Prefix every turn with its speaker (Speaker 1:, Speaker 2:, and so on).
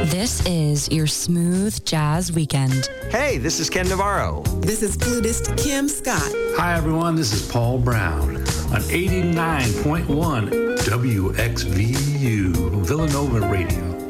Speaker 1: This is your smooth jazz weekend.
Speaker 2: Hey, this is Ken Navarro.
Speaker 3: This is flutist Kim Scott.
Speaker 4: Hi, everyone. This is Paul Brown on 89.1 WXVU Villanova Radio.